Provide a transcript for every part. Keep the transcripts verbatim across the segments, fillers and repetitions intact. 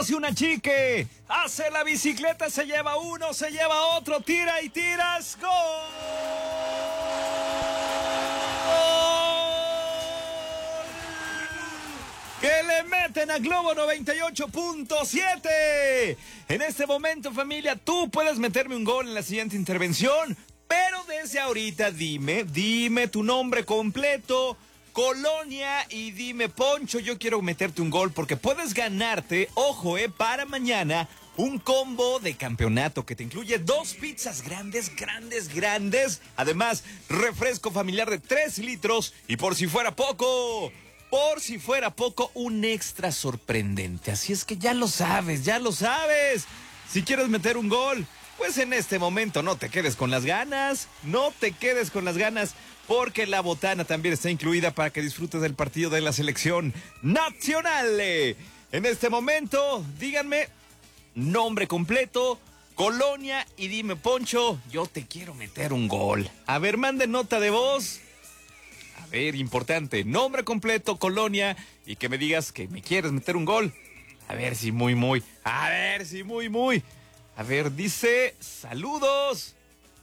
dos y una chique. Hace la bicicleta, se lleva uno, se lleva otro, tira y tiras. ¡Gol! Que le meten a Globo noventa y ocho punto siete. En este momento, familia, tú puedes meterme un gol en la siguiente intervención, pero desde ahorita dime, dime tu nombre completo, colonia y dime, Poncho, yo quiero meterte un gol porque puedes ganarte, ojo, eh, para mañana, un combo de campeonato que te incluye dos pizzas grandes, grandes, grandes. Además, refresco familiar de tres litros y por si fuera poco, por si fuera poco, un extra sorprendente. Así es que ya lo sabes, ya lo sabes. Si quieres meter un gol, pues en este momento no te quedes con las ganas, no te quedes con las ganas, porque la botana también está incluida para que disfrutes del partido de la selección nacional. En este momento, díganme nombre completo, colonia y dime, Poncho, yo te quiero meter un gol. A ver, mande nota de voz. A ver, importante, nombre completo, colonia y que me digas que me quieres meter un gol. A ver si muy, muy, a ver si muy, muy. A ver, dice, saludos.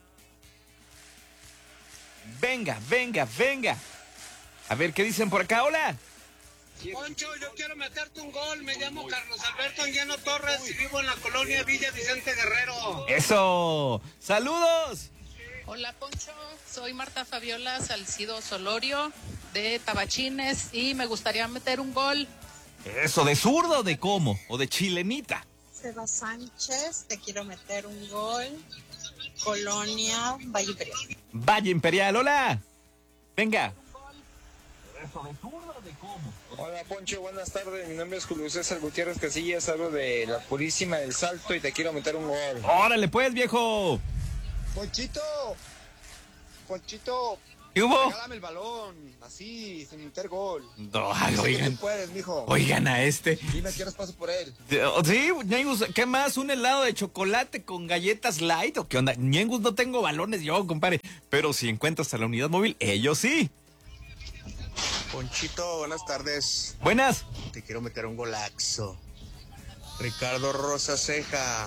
Venga, venga, venga. A ver, ¿qué dicen por acá? Hola. Poncho, yo quiero meterte un gol. Me llamo Carlos Alberto Anguiano Torres y vivo en la colonia Villa Vicente Guerrero. Eso. Saludos. Hola, Poncho. Soy Marta Fabiola Salcido Solorio de Tabachines y me gustaría meter un gol. Eso, ¿de zurdo o de cómo? ¿O de chilenita? Seba Sánchez, te quiero meter un gol. Colonia Valle Imperial. Valle Imperial, hola. Venga. Hola Poncho, buenas tardes, mi nombre es Julio César Gutiérrez Casillas, hablo de la Purísima del Salto y te quiero meter un gol. Órale pues, viejo. Ponchito, Ponchito, ¿Qué hubo? regálame el balón, así, sin meter gol. No, ay, oigan. Tú puedes, mijo. Oigan a este. Dime qué horas paso por él. Sí, Ñengus, ¿qué más? ¿Un helado de chocolate con galletas light o qué onda? Ñengus, no tengo balones yo, compadre. Pero si encuentras a la unidad móvil, ellos sí. Ponchito, buenas tardes. Buenas. Te quiero meter un golazo. Ricardo Rosa Ceja.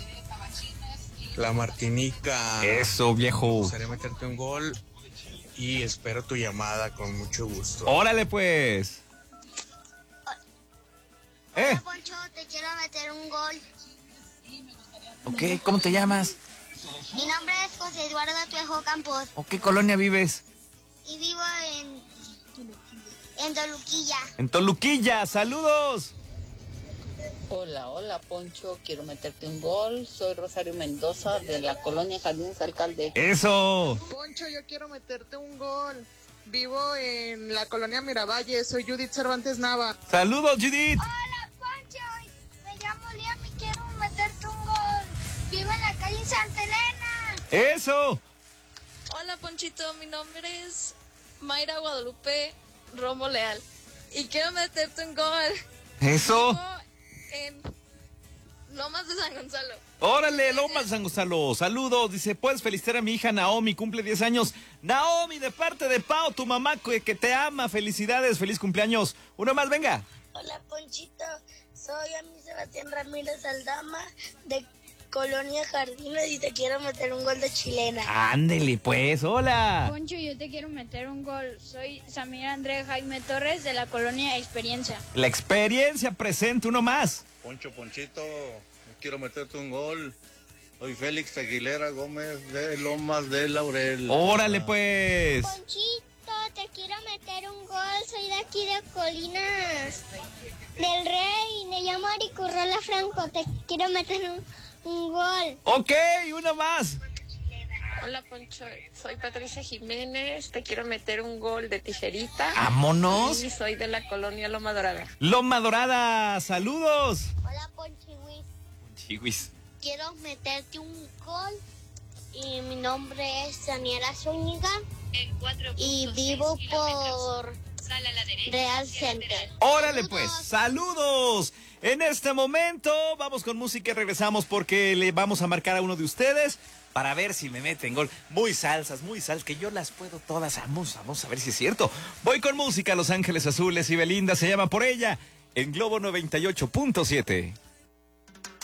La Martinica. Eso, viejo. Me gustaría meterte un gol y espero tu llamada con mucho gusto. Órale, pues. Hola, ¿Eh? Poncho, te quiero meter un gol. Ok, ¿cómo te llamas? Mi nombre es José Eduardo Tuejo Campos ¿O qué colonia vives? y vivo en, en Toluquilla. En Toluquilla, saludos. Hola, hola Poncho, quiero meterte un gol. Soy Rosario Mendoza de la colonia Jardines Alcalde. Eso. Poncho, yo quiero meterte un gol. Vivo en la colonia Miravalle, soy Judith Cervantes Nava. Saludos, Judith. Hola, Poncho, me llamo Liam y quiero meterte un gol. Vivo en la calle Santa Elena. Eso. Hola, Ponchito, mi nombre es Mayra Guadalupe Romo Leal y quiero meterte un gol. Eso. Vivo en Lomas de San Gonzalo. Órale, Lomas San Gonzalo. Saludos. Dice, puedes felicitar a mi hija Naomi, cumple diez años. Naomi, de parte de Pau, tu mamá que, que te ama. Felicidades, feliz cumpleaños. Uno más, venga. Hola, Ponchito, soy a mi Sebastián Ramírez Aldama de Colonia Jardines y te quiero meter un gol de chilena. Ándele, pues, hola. Poncho, yo te quiero meter un gol. Soy Samir André Jaime Torres de la colonia Experiencia. La experiencia presente, uno más. Poncho, Ponchito, quiero meterte un gol. Soy Félix Aguilera Gómez de Lomas de Laurel. Órale, pues. Ponchito, te quiero meter un gol. Soy de aquí de Colinas del Rey. Me llamo Aricurrola Franco. Te quiero meter un, un gol. Ok, uno más. Hola, Poncho, soy Patricia Jiménez, te quiero meter un gol de tijerita. Vámonos. Y soy de la colonia Loma Dorada. Loma Dorada, saludos. Hola, Ponchiwis. Chihuis. Quiero meterte un gol. Y mi nombre es Daniela Zúñiga. Y vivo por Real Center. Órale, Saludos. pues, saludos. En este momento vamos con música y regresamos porque le vamos a marcar a uno de ustedes para ver si me meten gol. Muy salsas, muy salsas, que yo las puedo todas. Vamos, vamos a ver si es cierto. Voy con música, Los Ángeles Azules y Belinda se llama Por Ella en Globo noventa y ocho punto siete.